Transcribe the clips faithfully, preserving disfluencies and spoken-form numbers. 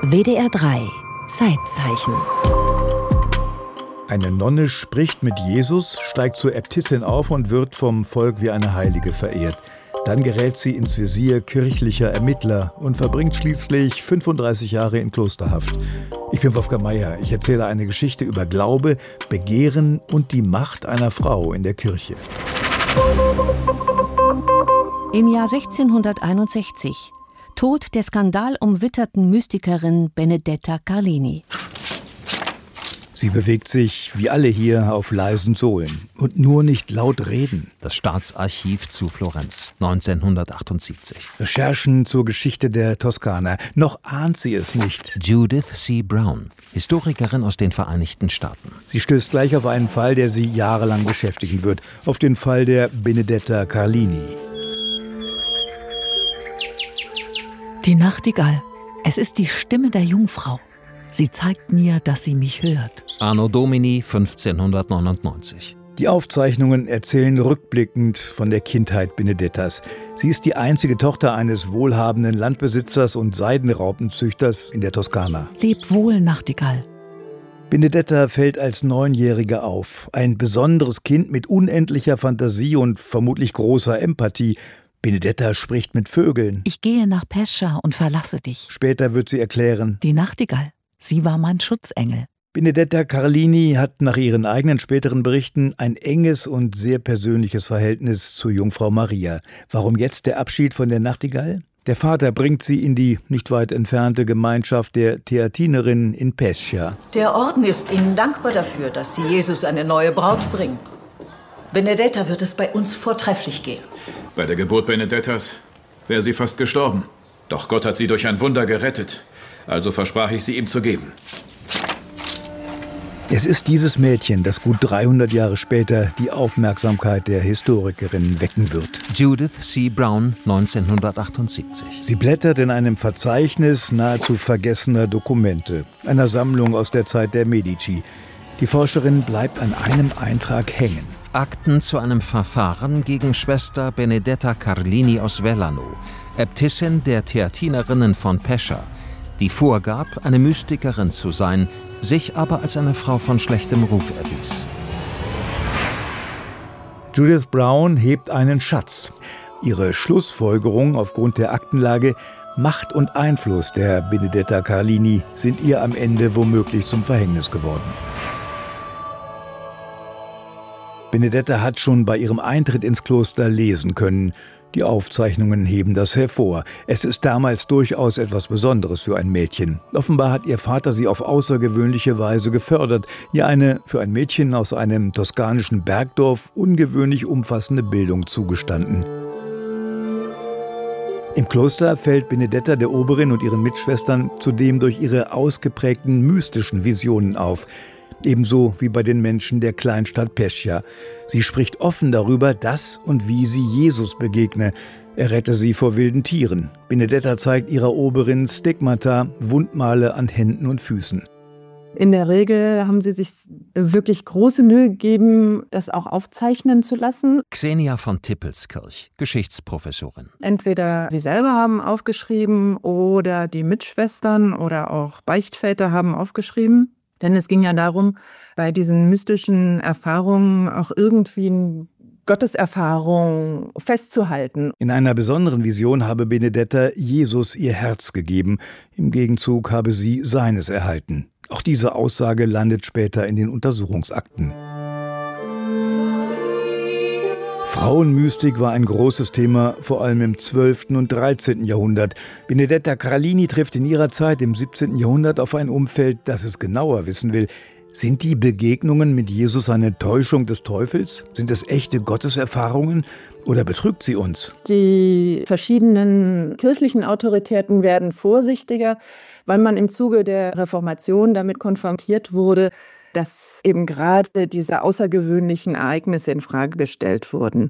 W D R drei Zeitzeichen. Eine Nonne spricht mit Jesus, steigt zur Äbtissin auf und wird vom Volk wie eine Heilige verehrt. Dann gerät sie ins Visier kirchlicher Ermittler und verbringt schließlich fünfunddreißig Jahre in Klosterhaft. Ich bin Wolfgang Meier. Ich erzähle eine Geschichte über Glaube, Begehren und die Macht einer Frau in der Kirche. Im Jahr sechzehnhunderteinundsechzig. Tod der skandalumwitterten Mystikerin Benedetta Carlini. Sie bewegt sich, wie alle hier, auf leisen Sohlen. Und nur nicht laut reden. Das Staatsarchiv zu Florenz, neunzehnhundertachtundsiebzig. Recherchen zur Geschichte der Toskana. Noch ahnt sie es nicht. Judith C. Brown, Historikerin aus den Vereinigten Staaten. Sie stößt gleich auf einen Fall, der sie jahrelang beschäftigen wird. Auf den Fall der Benedetta Carlini. Die Nachtigall. Es ist die Stimme der Jungfrau. Sie zeigt mir, dass sie mich hört. Anno Domini fünfzehnhundertneunundneunzig. Die Aufzeichnungen erzählen rückblickend von der Kindheit Benedettas. Sie ist die einzige Tochter eines wohlhabenden Landbesitzers und Seidenraupenzüchters in der Toskana. Leb wohl, Nachtigall. Benedetta fällt als Neunjährige auf. Ein besonderes Kind mit unendlicher Fantasie und vermutlich großer Empathie. Benedetta spricht mit Vögeln. Ich gehe nach Pescia und verlasse dich. Später wird sie erklären: Die Nachtigall, sie war mein Schutzengel. Benedetta Carlini hat nach ihren eigenen späteren Berichten ein enges und sehr persönliches Verhältnis zur Jungfrau Maria. Warum jetzt der Abschied von der Nachtigall? Der Vater bringt sie in die nicht weit entfernte Gemeinschaft der Theatinerinnen in Pescia. Der Orden ist Ihnen dankbar dafür, dass Sie Jesus eine neue Braut bringen. Benedetta wird es bei uns vortrefflich gehen. Bei der Geburt Benedettas wäre sie fast gestorben. Doch Gott hat sie durch ein Wunder gerettet. Also versprach ich, sie ihm zu geben. Es ist dieses Mädchen, das gut dreihundert Jahre später die Aufmerksamkeit der Historikerin wecken wird. Judith C. Brown, neunzehnhundertachtundsiebzig. Sie blättert in einem Verzeichnis nahezu vergessener Dokumente, einer Sammlung aus der Zeit der Medici. Die Forscherin bleibt an einem Eintrag hängen. Akten zu einem Verfahren gegen Schwester Benedetta Carlini aus Vellano, Äbtissin der Theatinerinnen von Pescia, die vorgab, eine Mystikerin zu sein, sich aber als eine Frau von schlechtem Ruf erwies. Judith Brown hebt einen Schatz. Ihre Schlussfolgerung aufgrund der Aktenlage: Macht und Einfluss der Benedetta Carlini sind ihr am Ende womöglich zum Verhängnis geworden. Benedetta hat schon bei ihrem Eintritt ins Kloster lesen können. Die Aufzeichnungen heben das hervor. Es ist damals durchaus etwas Besonderes für ein Mädchen. Offenbar hat ihr Vater sie auf außergewöhnliche Weise gefördert, ihr eine für ein Mädchen aus einem toskanischen Bergdorf ungewöhnlich umfassende Bildung zugestanden. Im Kloster fällt Benedetta der Oberin und ihren Mitschwestern zudem durch ihre ausgeprägten mystischen Visionen auf. Ebenso wie bei den Menschen der Kleinstadt Pescia. Sie spricht offen darüber, dass und wie sie Jesus begegne. Er rette sie vor wilden Tieren. Benedetta zeigt ihrer Oberin Stigmata, Wundmale an Händen und Füßen. In der Regel haben sie sich wirklich große Mühe gegeben, das auch aufzeichnen zu lassen. Xenia von Tippelskirch, Geschichtsprofessorin. Entweder sie selber haben aufgeschrieben oder die Mitschwestern oder auch Beichtväter haben aufgeschrieben. Denn es ging ja darum, bei diesen mystischen Erfahrungen auch irgendwie eine Gotteserfahrung festzuhalten. In einer besonderen Vision habe Benedetta Jesus ihr Herz gegeben. Im Gegenzug habe sie seines erhalten. Auch diese Aussage landet später in den Untersuchungsakten. Frauenmystik war ein großes Thema, vor allem im zwölften und dreizehnten Jahrhundert. Benedetta Carlini trifft in ihrer Zeit im siebzehnten Jahrhundert auf ein Umfeld, das es genauer wissen will. Sind die Begegnungen mit Jesus eine Täuschung des Teufels? Sind es echte Gotteserfahrungen? Oder betrügt sie uns? Die verschiedenen kirchlichen Autoritäten werden vorsichtiger, weil man im Zuge der Reformation damit konfrontiert wurde, dass eben gerade diese außergewöhnlichen Ereignisse in Frage gestellt wurden.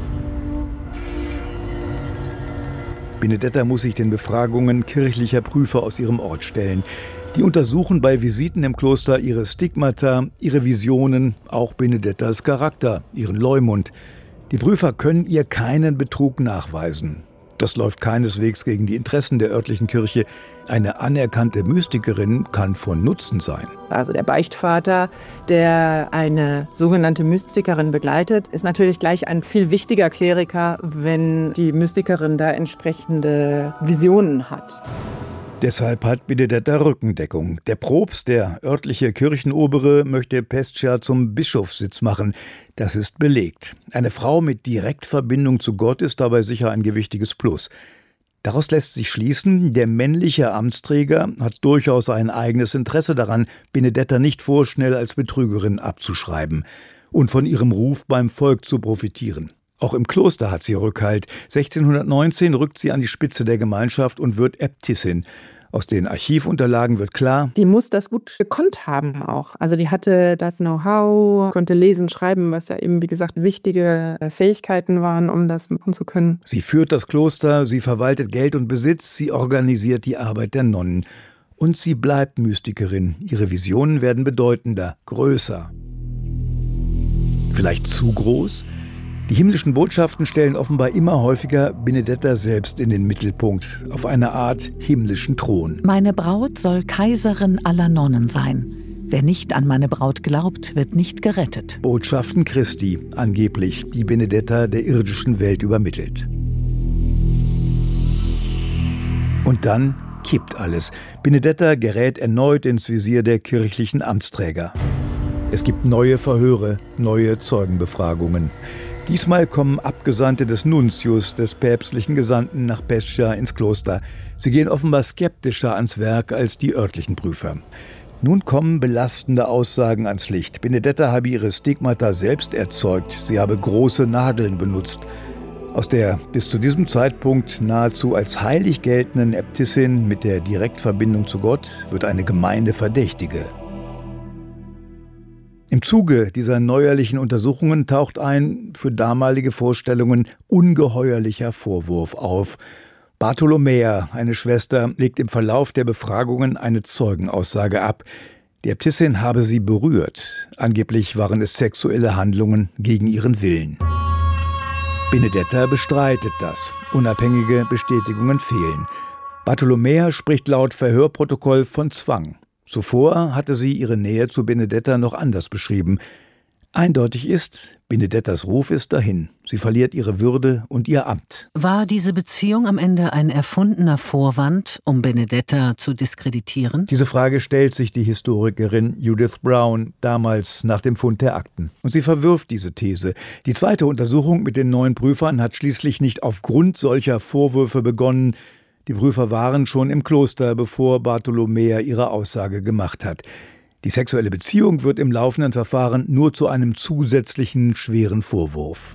Benedetta muss sich den Befragungen kirchlicher Prüfer aus ihrem Ort stellen. Die untersuchen bei Visiten im Kloster ihre Stigmata, ihre Visionen, auch Benedettas Charakter, ihren Leumund. Die Prüfer können ihr keinen Betrug nachweisen. Das läuft keineswegs gegen die Interessen der örtlichen Kirche. Eine anerkannte Mystikerin kann von Nutzen sein. Also der Beichtvater, der eine sogenannte Mystikerin begleitet, ist natürlich gleich ein viel wichtiger Kleriker, wenn die Mystikerin da entsprechende Visionen hat. Deshalb hat Benedetta Rückendeckung. Der Propst, der örtliche Kirchenobere, möchte Pescia zum Bischofssitz machen. Das ist belegt. Eine Frau mit Direktverbindung zu Gott ist dabei sicher ein gewichtiges Plus. Daraus lässt sich schließen, der männliche Amtsträger hat durchaus ein eigenes Interesse daran, Benedetta nicht vorschnell als Betrügerin abzuschreiben und von ihrem Ruf beim Volk zu profitieren. Auch im Kloster hat sie Rückhalt. sechzehnhundertneunzehn rückt sie an die Spitze der Gemeinschaft und wird Äbtissin. Aus den Archivunterlagen wird klar, die muss das gut gekonnt haben auch. Also die hatte das Know-how, konnte lesen, schreiben, was ja eben, wie gesagt, wichtige Fähigkeiten waren, um das machen zu können. Sie führt das Kloster, sie verwaltet Geld und Besitz, sie organisiert die Arbeit der Nonnen. Und sie bleibt Mystikerin. Ihre Visionen werden bedeutender, größer. Vielleicht zu groß? Die himmlischen Botschaften stellen offenbar immer häufiger Benedetta selbst in den Mittelpunkt, auf eine Art himmlischen Thron. Meine Braut soll Kaiserin aller Nonnen sein. Wer nicht an meine Braut glaubt, wird nicht gerettet. Botschaften Christi, angeblich, die Benedetta der irdischen Welt übermittelt. Und dann kippt alles. Benedetta gerät erneut ins Visier der kirchlichen Amtsträger. Es gibt neue Verhöre, neue Zeugenbefragungen. Diesmal kommen Abgesandte des Nuntius, des päpstlichen Gesandten, nach Pescia ins Kloster. Sie gehen offenbar skeptischer ans Werk als die örtlichen Prüfer. Nun kommen belastende Aussagen ans Licht. Benedetta habe ihre Stigmata selbst erzeugt. Sie habe große Nadeln benutzt. Aus der bis zu diesem Zeitpunkt nahezu als heilig geltenden Äbtissin mit der Direktverbindung zu Gott wird eine gemeine Verdächtige. Im Zuge dieser neuerlichen Untersuchungen taucht ein, für damalige Vorstellungen, ungeheuerlicher Vorwurf auf. Bartolomea, eine Schwester, legt im Verlauf der Befragungen eine Zeugenaussage ab. Die Äbtissin habe sie berührt. Angeblich waren es sexuelle Handlungen gegen ihren Willen. Benedetta bestreitet das. Unabhängige Bestätigungen fehlen. Bartolomea spricht laut Verhörprotokoll von Zwang. Zuvor hatte sie ihre Nähe zu Benedetta noch anders beschrieben. Eindeutig ist, Benedettas Ruf ist dahin. Sie verliert ihre Würde und ihr Amt. War diese Beziehung am Ende ein erfundener Vorwand, um Benedetta zu diskreditieren? Diese Frage stellt sich die Historikerin Judith Brown damals nach dem Fund der Akten. Und sie verwirft diese These. Die zweite Untersuchung mit den neuen Prüfern hat schließlich nicht aufgrund solcher Vorwürfe begonnen. Die Prüfer waren schon im Kloster, bevor Bartolomea ihre Aussage gemacht hat. Die sexuelle Beziehung wird im laufenden Verfahren nur zu einem zusätzlichen schweren Vorwurf.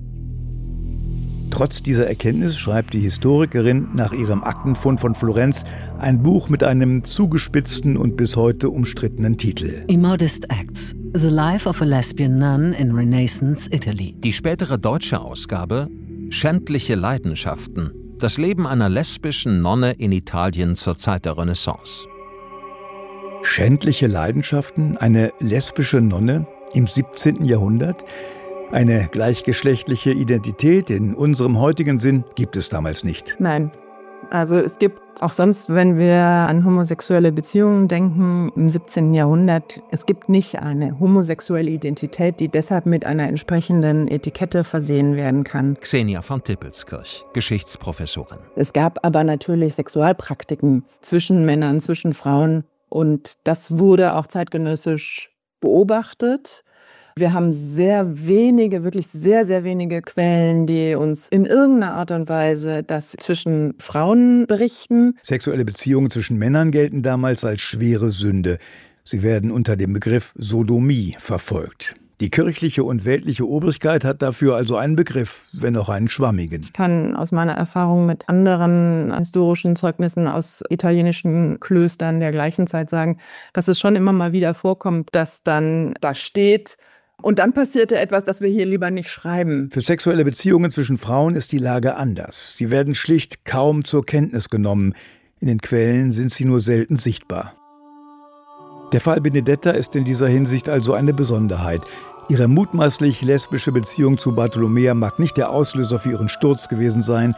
Trotz dieser Erkenntnis schreibt die Historikerin nach ihrem Aktenfund von Florenz ein Buch mit einem zugespitzten und bis heute umstrittenen Titel. Immodest Acts. The Life of a Lesbian Nun in Renaissance Italy. Die spätere deutsche Ausgabe Schändliche Leidenschaften. Das Leben einer lesbischen Nonne in Italien zur Zeit der Renaissance. Schändliche Leidenschaften? Eine lesbische Nonne im siebzehnten Jahrhundert? Eine gleichgeschlechtliche Identität in unserem heutigen Sinn gibt es damals nicht. Nein. Also es gibt auch sonst, wenn wir an homosexuelle Beziehungen denken, im siebzehnten Jahrhundert, es gibt nicht eine homosexuelle Identität, die deshalb mit einer entsprechenden Etikette versehen werden kann. Xenia von Tippelskirch, Geschichtsprofessorin. Es gab aber natürlich Sexualpraktiken zwischen Männern, zwischen Frauen und das wurde auch zeitgenössisch beobachtet. Wir haben sehr wenige, wirklich sehr, sehr wenige Quellen, die uns in irgendeiner Art und Weise das zwischen Frauen berichten. Sexuelle Beziehungen zwischen Männern gelten damals als schwere Sünde. Sie werden unter dem Begriff Sodomie verfolgt. Die kirchliche und weltliche Obrigkeit hat dafür also einen Begriff, wenn auch einen schwammigen. Ich kann aus meiner Erfahrung mit anderen historischen Zeugnissen aus italienischen Klöstern der gleichen Zeit sagen, dass es schon immer mal wieder vorkommt, dass dann da steht, und dann passierte etwas, das wir hier lieber nicht schreiben. Für sexuelle Beziehungen zwischen Frauen ist die Lage anders. Sie werden schlicht kaum zur Kenntnis genommen. In den Quellen sind sie nur selten sichtbar. Der Fall Benedetta ist in dieser Hinsicht also eine Besonderheit. Ihre mutmaßlich lesbische Beziehung zu Bartolomea mag nicht der Auslöser für ihren Sturz gewesen sein,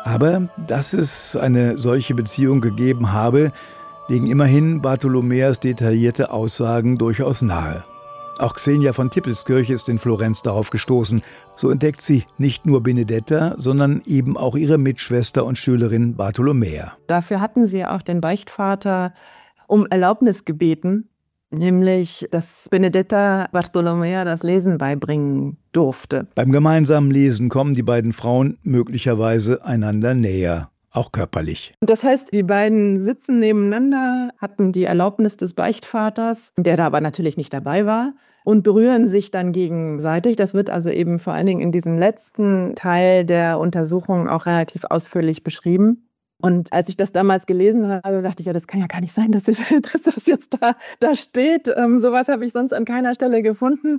Aber dass es eine solche Beziehung gegeben habe, legen immerhin Bartholomäas detaillierte Aussagen durchaus nahe. Auch Xenia von Tippelskirch ist in Florenz darauf gestoßen. So entdeckt sie nicht nur Benedetta, sondern eben auch ihre Mitschwester und Schülerin Bartholomäa. Dafür hatten sie auch den Beichtvater um Erlaubnis gebeten, nämlich, dass Benedetta Bartholomäa das Lesen beibringen durfte. Beim gemeinsamen Lesen kommen die beiden Frauen möglicherweise einander näher, auch körperlich. Das heißt, die beiden sitzen nebeneinander, hatten die Erlaubnis des Beichtvaters, der da aber natürlich nicht dabei war, und berühren sich dann gegenseitig. Das wird also eben vor allen Dingen in diesem letzten Teil der Untersuchung auch relativ ausführlich beschrieben. Und als ich das damals gelesen habe, dachte ich, ja, das kann ja gar nicht sein, dass, dass das jetzt da, da steht. Ähm, sowas habe ich sonst an keiner Stelle gefunden.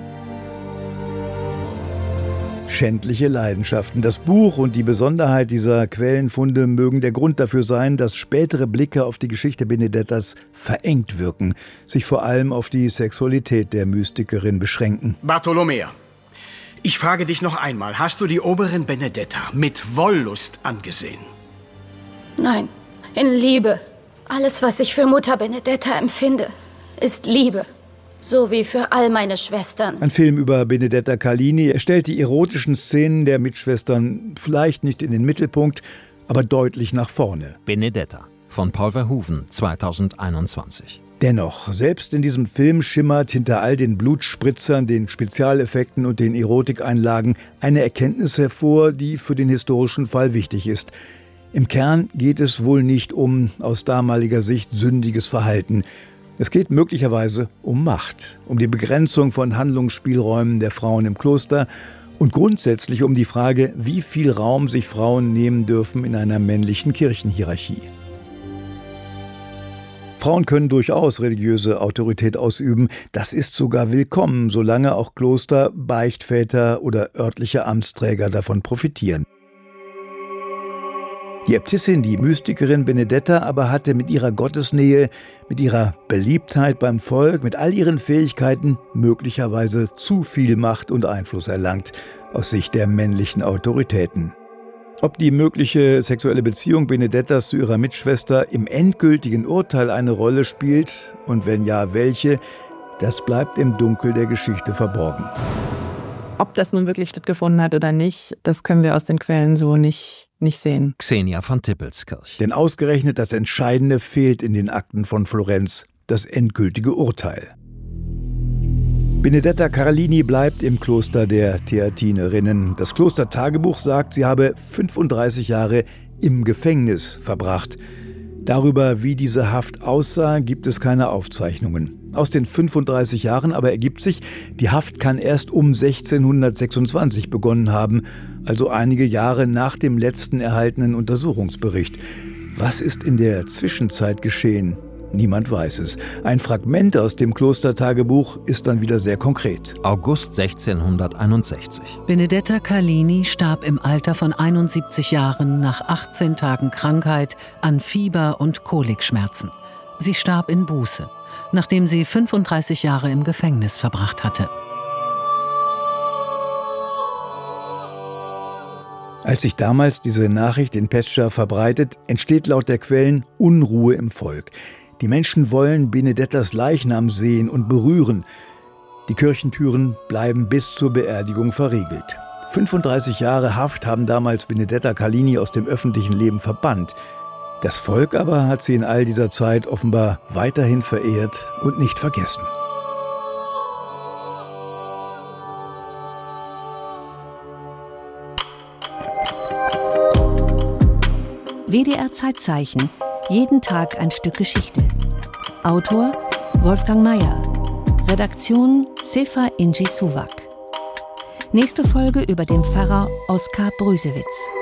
Schändliche Leidenschaften. Das Buch und die Besonderheit dieser Quellenfunde mögen der Grund dafür sein, dass spätere Blicke auf die Geschichte Benedettas verengt wirken, sich vor allem auf die Sexualität der Mystikerin beschränken. Bartholomäa, ich frage dich noch einmal, hast du die Oberin Benedetta mit Wollust angesehen? Nein, in Liebe. Alles, was ich für Mutter Benedetta empfinde, ist Liebe. So wie für all meine Schwestern. Ein Film über Benedetta Carlini. Er stellt die erotischen Szenen der Mitschwestern vielleicht nicht in den Mittelpunkt, aber deutlich nach vorne. Benedetta von Paul Verhoeven, zweitausendeinundzwanzig. Dennoch, selbst in diesem Film schimmert hinter all den Blutspritzern, den Spezialeffekten und den Erotikeinlagen eine Erkenntnis hervor, die für den historischen Fall wichtig ist. Im Kern geht es wohl nicht um, aus damaliger Sicht, sündiges Verhalten. Es geht möglicherweise um Macht, um die Begrenzung von Handlungsspielräumen der Frauen im Kloster und grundsätzlich um die Frage, wie viel Raum sich Frauen nehmen dürfen in einer männlichen Kirchenhierarchie. Frauen können durchaus religiöse Autorität ausüben. Das ist sogar willkommen, solange auch Kloster, Beichtväter oder örtliche Amtsträger davon profitieren. Die Äbtissin, die Mystikerin Benedetta, aber hatte mit ihrer Gottesnähe, mit ihrer Beliebtheit beim Volk, mit all ihren Fähigkeiten möglicherweise zu viel Macht und Einfluss erlangt, aus Sicht der männlichen Autoritäten. Ob die mögliche sexuelle Beziehung Benedettas zu ihrer Mitschwester im endgültigen Urteil eine Rolle spielt und wenn ja, welche, das bleibt im Dunkel der Geschichte verborgen. Ob das nun wirklich stattgefunden hat oder nicht, das können wir aus den Quellen so nicht nicht sehen. Xenia von Tippelskirch. Denn ausgerechnet das Entscheidende fehlt in den Akten von Florenz, das endgültige Urteil. Benedetta Carlini bleibt im Kloster der Theatinerinnen. Das Klostertagebuch sagt, sie habe fünfunddreißig Jahre im Gefängnis verbracht. Darüber, wie diese Haft aussah, gibt es keine Aufzeichnungen. Aus den fünfunddreißig Jahren aber ergibt sich, die Haft kann erst um sechzehnhundertsechsundzwanzig begonnen haben, also einige Jahre nach dem letzten erhaltenen Untersuchungsbericht. Was ist in der Zwischenzeit geschehen? Niemand weiß es. Ein Fragment aus dem Klostertagebuch ist dann wieder sehr konkret. August sechzehnhunderteinundsechzig. Benedetta Carlini starb im Alter von einundsiebzig Jahren nach achtzehn Tagen Krankheit an Fieber und Kolikschmerzen. Sie starb in Buße, nachdem sie fünfunddreißig Jahre im Gefängnis verbracht hatte. Als sich damals diese Nachricht in Pescia verbreitet, entsteht laut der Quellen Unruhe im Volk. Die Menschen wollen Benedettas Leichnam sehen und berühren. Die Kirchentüren bleiben bis zur Beerdigung verriegelt. fünfunddreißig Jahre Haft haben damals Benedetta Carlini aus dem öffentlichen Leben verbannt. Das Volk aber hat sie in all dieser Zeit offenbar weiterhin verehrt und nicht vergessen. W D R Zeitzeichen. Jeden Tag ein Stück Geschichte. Autor Wolfgang Mayer. Redaktion Sefa Inci Suvac. Nächste Folge über den Pfarrer Oskar Brüsewitz.